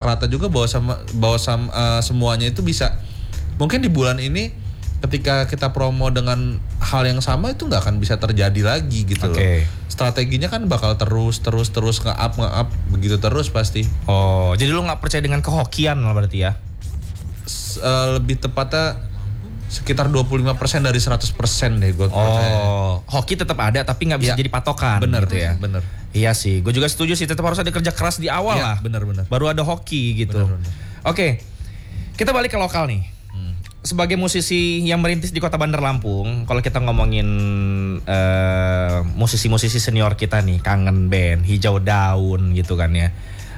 rata juga bahwa semuanya itu bisa. Mungkin di bulan ini ketika kita promo dengan hal yang sama itu nggak akan bisa terjadi lagi gitu loh. Strateginya kan bakal terus nge-up begitu terus pasti. Oh, jadi lu nggak percaya dengan kehokian lah berarti ya? Lebih tepatnya sekitar 25% dari 100% deh gue. Hoki tetap ada tapi nggak bisa jadi patokan. Bener gitu ya. Bener. Iya sih, gue juga setuju sih. Tetap harus ada kerja keras di awal lah. Bener. Baru ada hoki gitu. Bener. Oke, kita balik ke lokal nih. Sebagai musisi yang merintis di Kota Bandar Lampung, kalau kita ngomongin musisi-musisi senior kita nih, Kangen Band, Hijau Daun gitu kan ya.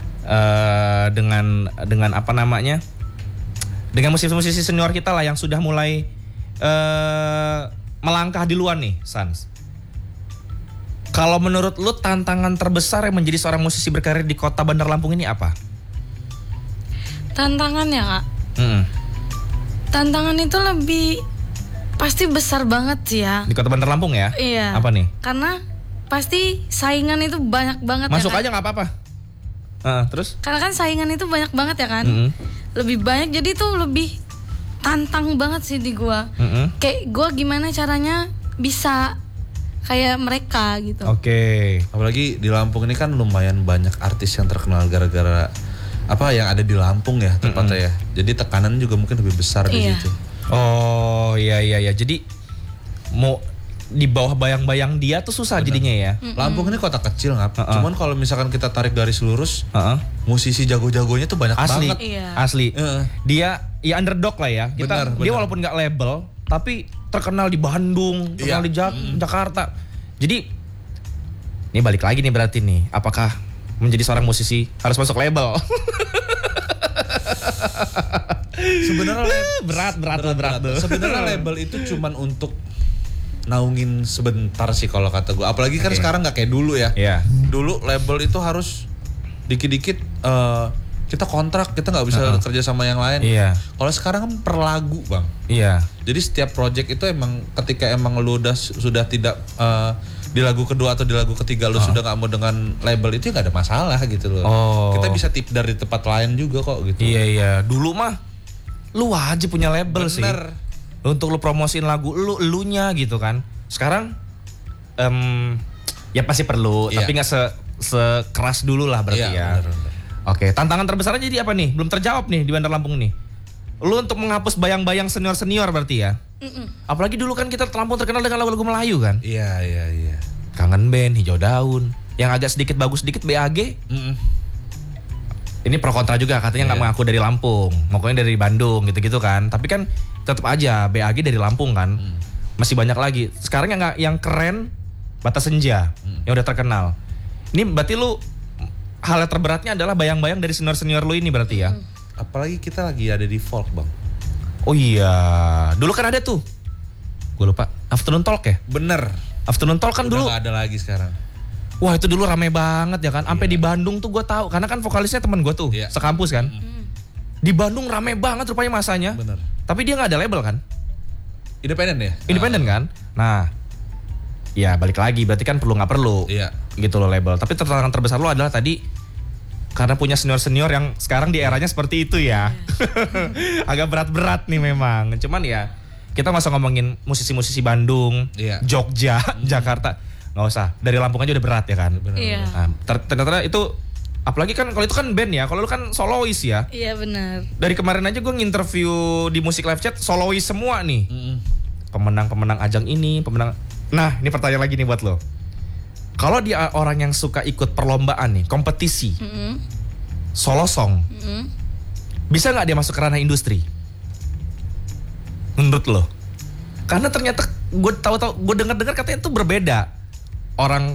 Dengan apa namanya? Dengan musisi-musisi senior kita lah yang sudah mulai melangkah di luar nih, Sans. Kalau menurut lu tantangan terbesar yang menjadi seorang musisi berkarir di Kota Bandar Lampung ini apa? Tantangannya, Kak? Tantangan itu lebih pasti besar banget sih ya. Di Kota Bandar Lampung ya? Iya. Apa nih? Karena pasti saingan itu banyak banget. Masuk ya, aja nggak apa-apa. Terus? Karena kan saingan itu banyak banget ya kan. Lebih banyak, jadi tuh lebih tantang banget sih di gua. Kayak gua gimana caranya bisa kayak mereka gitu. Oke. Apalagi di Lampung ini kan lumayan banyak artis yang terkenal gara-gara apa yang ada di Lampung ya tepatnya ya. Jadi tekanan juga mungkin lebih besar di situ. Oh iya. Jadi mau di bawah bayang-bayang dia tuh susah jadinya ya. Lampung ini kota kecil nggak? Cuman kalau misalkan kita tarik garis lurus, musisi jago-jagonya tuh banyak banget. Asli. Dia ya underdog lah ya. Bener. Dia walaupun nggak label, tapi terkenal di Bandung, terkenal di Jakarta. Jadi ini balik lagi nih berarti nih, apakah menjadi seorang musisi harus masuk label? Sebenarnya berat tuh. Sebenarnya label itu cuman untuk naungin sebentar sih kalau kata gue. Apalagi kan sekarang nggak kayak dulu ya. Dulu label itu harus dikit-dikit kita kontrak, kita nggak bisa kerja sama yang lain. Kalau sekarang kan per lagu bang. Jadi setiap project itu emang ketika emang lu sudah tidak di lagu kedua atau di lagu ketiga lu sudah nggak mau dengan label itu ya nggak ada masalah gitu loh. Kita bisa tip dari tempat lain juga kok gitu. Iya. Dulu mah lu wajib punya label sih. Untuk lu promosiin lagu elunya gitu kan. Sekarang ya pasti perlu, tapi nggak sekeras dulu lah berarti ya. Bener. Oke, tantangan terbesarnya jadi apa nih? Belum terjawab nih di Bandar Lampung nih. Lu untuk menghapus bayang-bayang senior berarti ya. Apalagi dulu kan kita Lampung terkenal dengan lagu-lagu Melayu kan. Iya. Kangen Band, Hijau Daun, yang agak sedikit bagus sedikit BAG. Ini pro kontra juga, katanya nggak mengaku dari Lampung, ngakunya dari Bandung gitu-gitu kan. Tapi kan tetap aja BAG dari Lampung kan. Masih banyak lagi. Sekarang yang keren Batas Senja yang udah terkenal. Ini berarti lu hal yang terberatnya adalah bayang-bayang dari senior-senior lu ini berarti ya. Apalagi kita lagi ada di folk bang. Oh iya, dulu kan ada tuh. Gue lupa. Afternoon Talk ya? Bener. Afternoon Talk kan udah dulu. Udah gak ada lagi sekarang. Wah itu dulu rame banget ya kan. Sampai di Bandung tuh gue tahu. Karena kan vokalisnya teman gue tuh, sekampus kan. Di Bandung rame banget rupanya masanya. Bener. Tapi dia nggak ada label kan? Independen ya? Independen kan? Nah, ya balik lagi. Berarti kan perlu nggak perlu. Gitu loh label. Tapi tantangan terbesar lo adalah tadi karena punya senior-senior yang sekarang di eranya seperti itu ya. Agak berat-berat nih memang. Cuman ya kita masa ngomongin musisi-musisi Bandung, Jogja, Jakarta, nggak usah. Dari Lampung aja udah berat ya kan. Nah, ternyata itu, apalagi kan kalau itu kan band ya. Kalau lu kan solois ya. Iya benar. Dari kemarin aja gue nginterview di Musik Live Chat solois semua nih. Pemenang ajang ini, Nah ini pertanyaan lagi nih buat lo. Kalau dia orang yang suka ikut perlombaan nih, kompetisi, solo song, bisa nggak dia masuk ke ranah industri? Menurut lo? Karena ternyata gue dengar katanya itu berbeda. Orang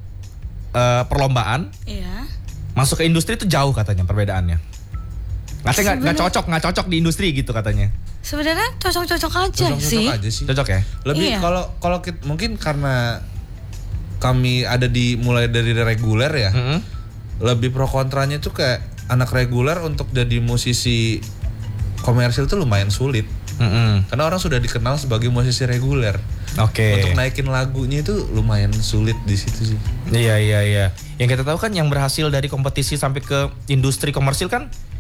perlombaan, masuk ke industri itu jauh katanya perbedaannya. Nggak cocok di industri gitu katanya. Sebenarnya cocok aja sih. Cocok ya. Lebih kalau mungkin karena kami ada mulai dari reguler ya. Lebih pro kontranya tuh kayak anak reguler untuk jadi musisi komersil tuh lumayan sulit. Karena orang sudah dikenal sebagai musisi reguler. Untuk naikin lagunya itu lumayan sulit di situ sih. Iya. Yang kita tahu kan yang berhasil dari kompetisi sampai ke industri komersil kan